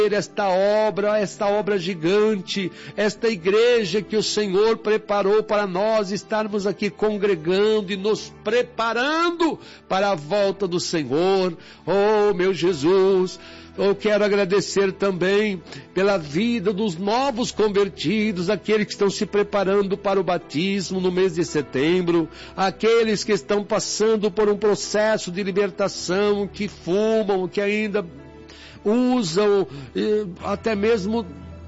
esta obra gigante, esta igreja que o Senhor preparou para nós estarmos aqui congregando e nos preparando para a volta do Senhor. Oh, meu Jesus, eu quero agradecer também pela vida dos novos convertidos, aqueles que estão se preparando para o batismo no mês de setembro, aqueles que estão passando por um processo de libertação, que fumam, que ainda usam até mesmo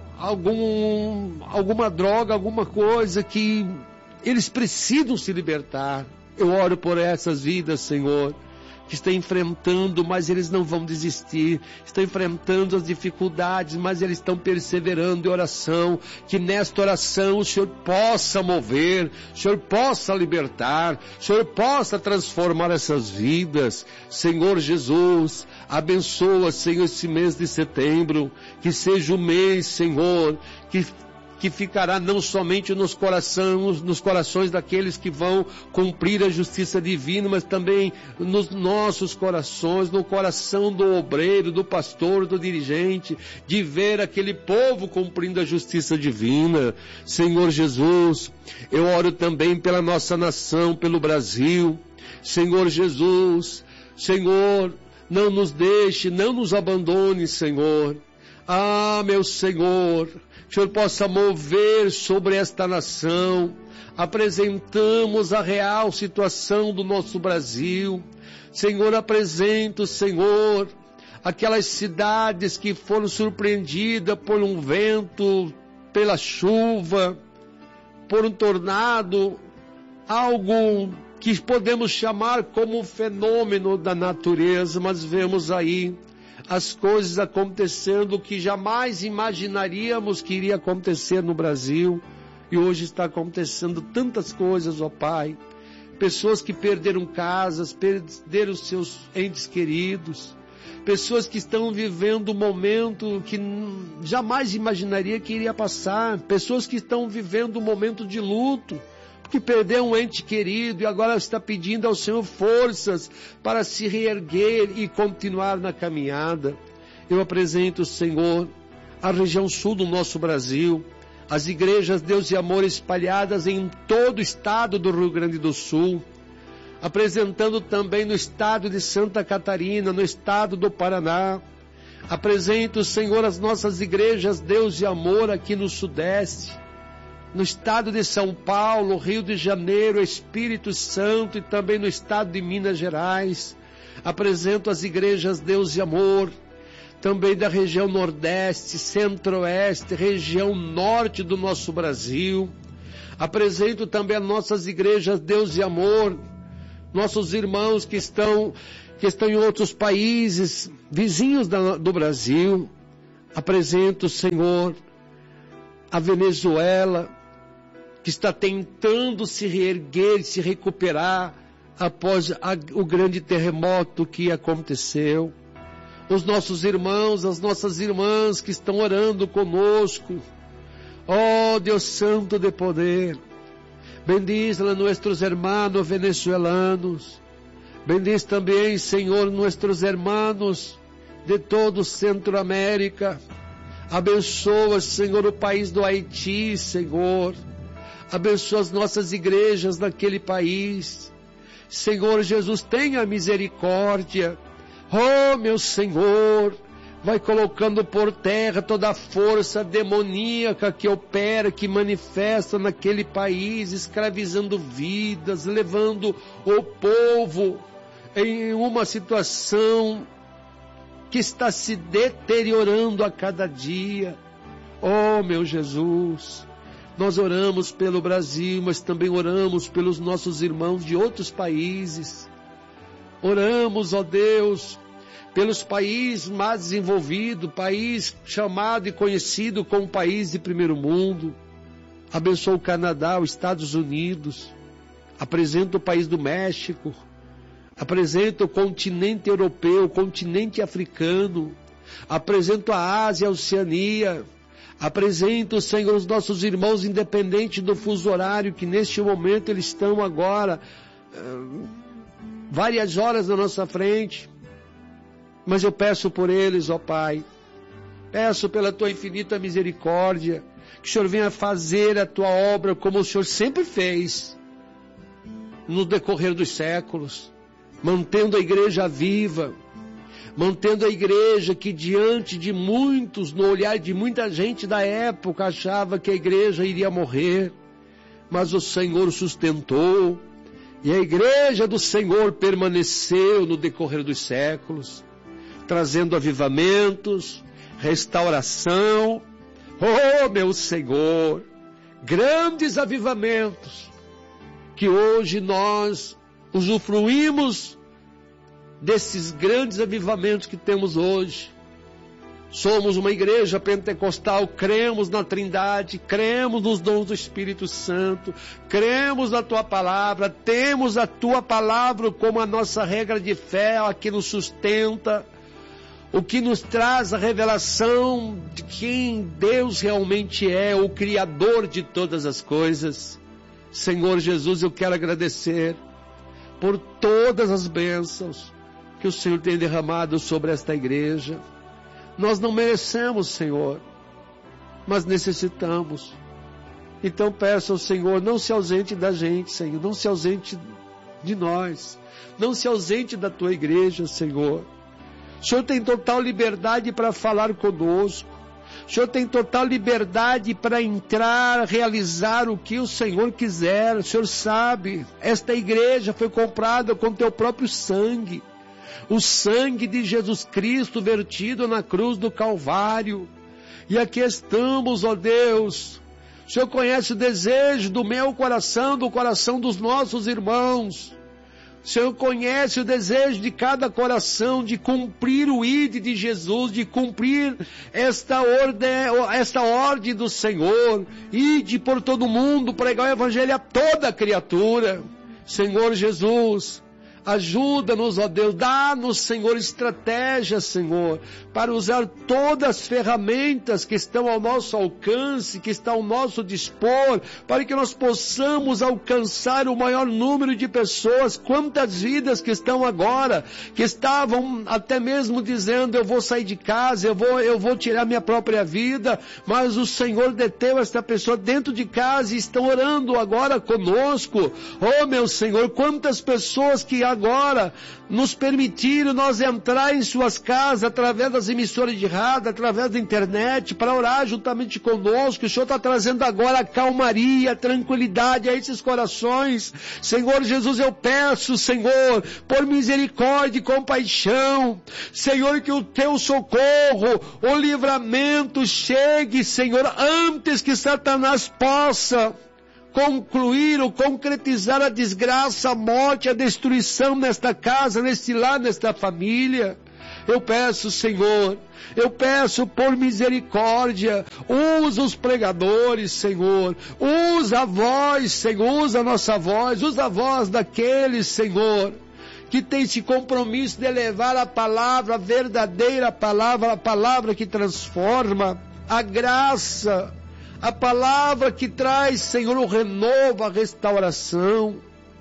alguma droga, alguma coisa que eles precisam se libertar. Eu oro por essas vidas, Senhor, que estão enfrentando, mas eles não vão desistir, estão enfrentando as dificuldades, mas eles estão perseverando em oração, que nesta oração o Senhor possa mover, o Senhor possa libertar, o Senhor possa transformar essas vidas. Senhor Jesus, abençoa, Senhor, esse mês de setembro, que seja o mês, Senhor, que ficará não somente nos corações daqueles que vão cumprir a justiça divina, mas também nos nossos corações, no coração do obreiro, do pastor, do dirigente, de ver aquele povo cumprindo a justiça divina. Senhor Jesus, eu oro também pela nossa nação, pelo Brasil. Senhor Jesus, Senhor, não nos deixe, não nos abandone, Senhor. Ah, meu Senhor, que o Senhor possa mover sobre esta nação. Apresentamos a real situação do nosso Brasil. Senhor, apresento, Senhor, aquelas cidades que foram surpreendidas por um vento, pela chuva, por um tornado, algo que podemos chamar como um fenômeno da natureza, mas vemos aí as coisas acontecendo que jamais imaginaríamos que iria acontecer no Brasil, e hoje está acontecendo tantas coisas, ó Pai. Pessoas que perderam casas, perderam seus entes queridos, pessoas que estão vivendo um momento que jamais imaginaria que iria passar, pessoas que estão vivendo um momento de luto, que perdeu um ente querido e agora está pedindo ao Senhor forças para se reerguer e continuar na caminhada. Eu apresento, Senhor, a região sul do nosso Brasil, as igrejas Deus e Amor espalhadas em todo o estado do Rio Grande do Sul, apresentando também no estado de Santa Catarina, no estado do Paraná. Apresento, Senhor, as nossas igrejas Deus e Amor aqui no Sudeste, no estado de São Paulo, Rio de Janeiro, Espírito Santo e também no estado de Minas Gerais. Apresento as igrejas Deus e Amor, também da região Nordeste, Centro-Oeste, região Norte do nosso Brasil. Apresento também as nossas igrejas Deus e Amor, nossos irmãos que estão em outros países, vizinhos do Brasil. Apresento, Senhor, a Venezuela, que está tentando se reerguer, se recuperar após o grande terremoto que aconteceu. Os nossos irmãos, as nossas irmãs que estão orando conosco. Oh, Deus Santo de poder, bendiz a nossos irmãos venezuelanos. Bendiz também, Senhor, nossos irmãos de todo Centro-América. Abençoa, Senhor, o país do Haiti, Senhor. Abençoa as nossas igrejas naquele país. Senhor Jesus, tenha misericórdia. Oh, meu Senhor, vai colocando por terra toda a força demoníaca que opera, que manifesta naquele país, escravizando vidas, levando o povo em uma situação que está se deteriorando a cada dia. Oh, meu Jesus, nós oramos pelo Brasil, mas também oramos pelos nossos irmãos de outros países. Oramos, ó Deus, pelos países mais desenvolvidos, país chamado e conhecido como país de primeiro mundo. Abençoa o Canadá, os Estados Unidos. Apresenta o país do México. Apresenta o continente europeu, o continente africano. Apresenta a Ásia, a Oceania. Apresento, Senhor, os nossos irmãos, independente do fuso horário, que neste momento eles estão agora várias horas na nossa frente. Mas eu peço por eles, ó Pai, Peço pela tua infinita misericórdia, que o Senhor venha fazer a tua obra como o Senhor sempre fez, no decorrer dos séculos, mantendo a igreja viva, mantendo a igreja que diante de muitos, no olhar de muita gente da época, achava que a igreja iria morrer, mas o Senhor sustentou, e a igreja do Senhor permaneceu no decorrer dos séculos, trazendo avivamentos, restauração. Oh, meu Senhor, grandes avivamentos, que hoje nós usufruímos desses grandes avivamentos que temos hoje. Somos uma igreja pentecostal, cremos na Trindade, cremos nos dons do Espírito Santo, cremos na Tua Palavra, temos a Tua Palavra como a nossa regra de fé, a que nos sustenta, o que nos traz a revelação de quem Deus realmente é, o Criador de todas as coisas. Senhor Jesus, eu quero agradecer por todas as bênçãos que o Senhor tem derramado sobre esta igreja. Nós não merecemos, Senhor, mas necessitamos. Então peço ao Senhor, não se ausente da gente, Senhor, não se ausente de nós, não se ausente da Tua igreja, Senhor. O Senhor tem total liberdade para falar conosco. O Senhor tem total liberdade para entrar, realizar o que o Senhor quiser. O Senhor sabe, esta igreja foi comprada com Teu próprio sangue. O sangue de Jesus Cristo vertido na cruz do Calvário. E aqui estamos, ó Deus. O Senhor conhece o desejo do meu coração, do coração dos nossos irmãos. O Senhor conhece o desejo de cada coração de cumprir o ID de Jesus, de cumprir esta ordem do Senhor, ide por todo mundo, pregar o Evangelho a toda criatura. Senhor Jesus, ajuda-nos, ó Deus, dá-nos, Senhor, estratégia, Senhor, para usar todas as ferramentas que estão ao nosso alcance, que estão ao nosso dispor, para que nós possamos alcançar o maior número de pessoas. Quantas vidas que estão agora, que estavam até mesmo dizendo, eu vou sair de casa, eu vou tirar minha própria vida, mas o Senhor deteve esta pessoa dentro de casa e estão orando agora conosco. Oh, meu Senhor, quantas pessoas que agora nos permitiram nós entrar em suas casas através das emissoras de rádio, através da internet, para orar juntamente conosco. O Senhor está trazendo agora a calmaria, a tranquilidade a esses corações. Senhor Jesus, eu peço, Senhor, por misericórdia e compaixão, Senhor, que o Teu socorro, o livramento chegue, Senhor, antes que Satanás possa concluir ou concretizar a desgraça, a morte, a destruição nesta casa, neste lar, nesta família. Eu peço, Senhor, eu peço por misericórdia, usa os pregadores, Senhor, usa a voz, Senhor, usa a nossa voz, usa a voz daqueles, Senhor, que tem esse compromisso de levar a palavra, a verdadeira palavra, a palavra que transforma, a graça, a palavra que traz, Senhor, o renovo, a restauração.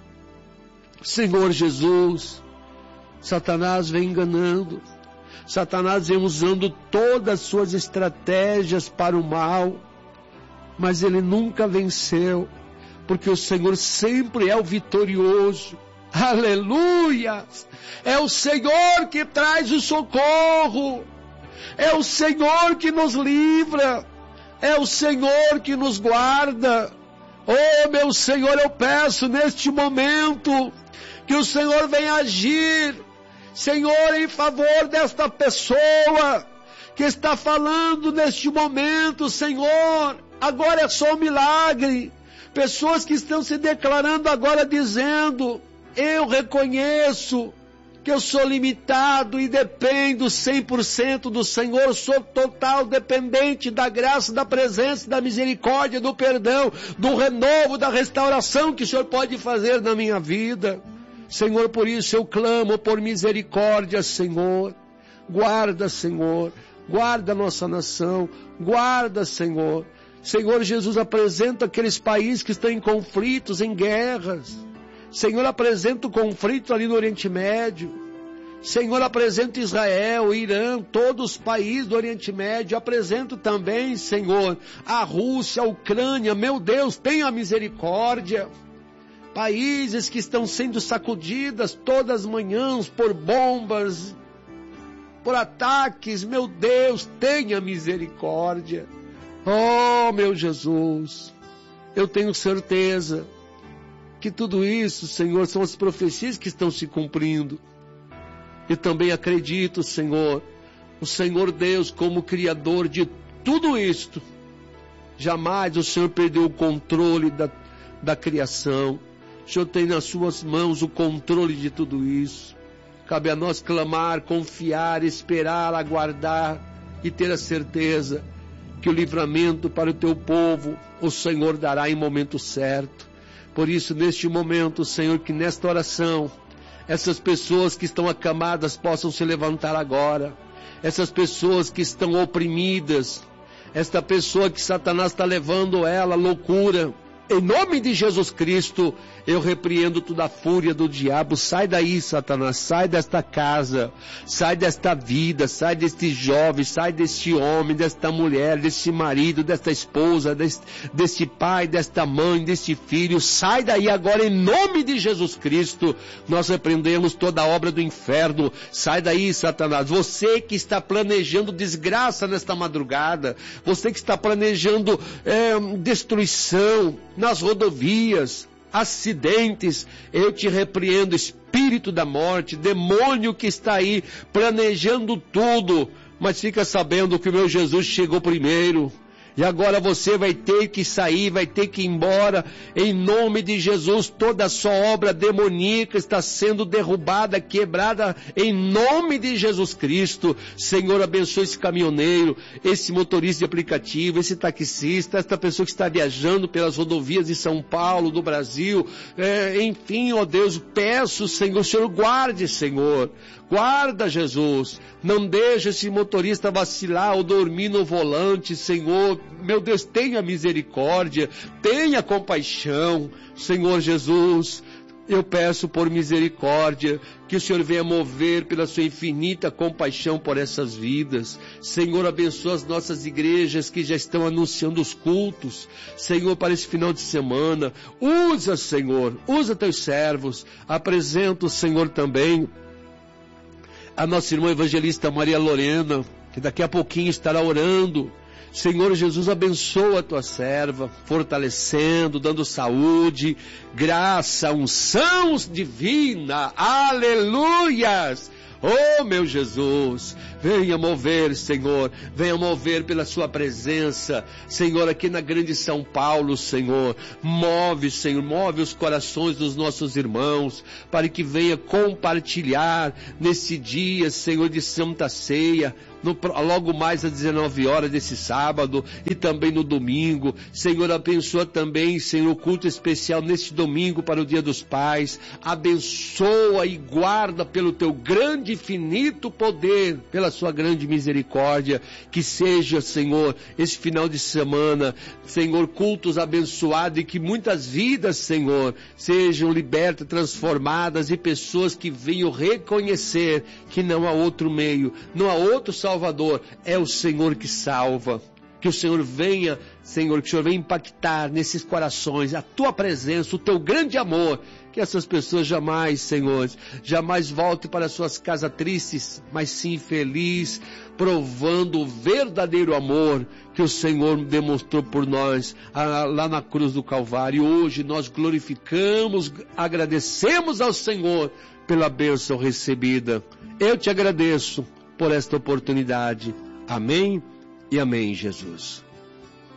Senhor Jesus, Satanás vem enganando, Satanás vem usando todas as suas estratégias para o mal, mas ele nunca venceu, porque o Senhor sempre é o vitorioso. Aleluia! É o Senhor que traz o socorro, é o Senhor que nos livra, é o Senhor que nos guarda. Oh, meu Senhor, eu peço neste momento que o Senhor venha agir, Senhor, em favor desta pessoa que está falando neste momento, Senhor. Agora é só um milagre. Pessoas que estão se declarando agora dizendo, eu reconheço que eu sou limitado e dependo 100% do Senhor, sou total dependente da graça, da presença, da misericórdia, do perdão, do renovo, da restauração que o Senhor pode fazer na minha vida. Senhor, por isso eu clamo por misericórdia, Senhor. Guarda, Senhor, guarda a nossa nação, guarda, Senhor. Senhor Jesus, apresenta aqueles países que estão em conflitos, em guerras. Senhor, apresenta o conflito ali no Oriente Médio. Senhor, apresento Israel, Irã, todos os países do Oriente Médio. Apresento também, Senhor, a Rússia, a Ucrânia. Meu Deus, tenha misericórdia. Países que estão sendo sacudidas todas as manhãs por bombas, por ataques. Meu Deus, tenha misericórdia. Oh, meu Jesus, eu tenho certeza que tudo isso, Senhor, são as profecias que estão se cumprindo. Eu também acredito, Senhor, o Senhor Deus como Criador de tudo isto. Jamais o Senhor perdeu o controle da criação. O Senhor tem nas suas mãos o controle de tudo isso. Cabe a nós clamar, confiar, esperar, aguardar e ter a certeza que o livramento para o teu povo o Senhor dará em momento certo. Por isso, neste momento, Senhor, que nesta oração, essas pessoas que estão acamadas possam se levantar agora. Essas pessoas que estão oprimidas, esta pessoa que Satanás está levando ela à loucura. Em nome de Jesus Cristo, eu repreendo toda a fúria do diabo. Sai daí, Satanás, sai desta casa, sai desta vida, sai deste jovem, sai deste homem, desta mulher, deste marido, desta esposa, deste pai, desta mãe, deste filho. Sai daí agora em nome de Jesus Cristo. Nós repreendemos toda a obra do inferno. Sai daí, Satanás. Você que está planejando desgraça nesta madrugada, você que está planejando destruição nas rodovias, acidentes, eu te repreendo, espírito da morte, demônio que está aí planejando tudo, mas fica sabendo que o meu Jesus chegou primeiro. E agora você vai ter que sair, vai ter que ir embora. Em nome de Jesus, toda a sua obra demoníaca está sendo derrubada, quebrada, em nome de Jesus Cristo. Senhor, abençoe esse caminhoneiro, esse motorista de aplicativo, esse taxista, esta pessoa que está viajando pelas rodovias de São Paulo, do Brasil. Enfim, ó Deus, peço, Senhor, o Senhor guarde, Senhor. Guarda, Jesus, não deixe esse motorista vacilar ou dormir no volante, Senhor. Meu Deus, tenha misericórdia, tenha compaixão, Senhor Jesus. Eu peço por misericórdia, que o Senhor venha mover pela sua infinita compaixão por essas vidas. Senhor, abençoa as nossas igrejas que já estão anunciando os cultos. Senhor, para esse final de semana, usa, Senhor, usa teus servos. Apresento, Senhor, também a nossa irmã evangelista Maria Lorena, que daqui a pouquinho estará orando. Senhor Jesus, abençoa a tua serva, fortalecendo, dando saúde, graça, unção divina, aleluias! Oh, meu Jesus, venha mover, Senhor, venha mover pela sua presença, Senhor, aqui na grande São Paulo, Senhor, move, Senhor, move os corações dos nossos irmãos, para que venha compartilhar nesse dia, Senhor, de Santa Ceia, logo mais às 19 horas desse sábado e também no domingo. Senhor, abençoa também, Senhor, o culto especial neste domingo para o Dia dos Pais. Abençoa e guarda pelo teu grande e infinito poder, pela sua grande misericórdia, que seja, Senhor, esse final de semana, Senhor, cultos abençoados e que muitas vidas, Senhor, sejam libertas, transformadas e pessoas que venham reconhecer que não há outro meio, não há outro Salvador, é o Senhor que salva. Que o Senhor venha, Senhor, que o Senhor venha impactar nesses corações, a tua presença, o teu grande amor, que essas pessoas jamais, Senhor, jamais voltem para suas casas tristes, mas sim felizes, provando o verdadeiro amor que o Senhor demonstrou por nós lá na cruz do Calvário. Hoje nós glorificamos, agradecemos ao Senhor pela bênção recebida. Eu te agradeço por esta oportunidade. Amém e amém, Jesus.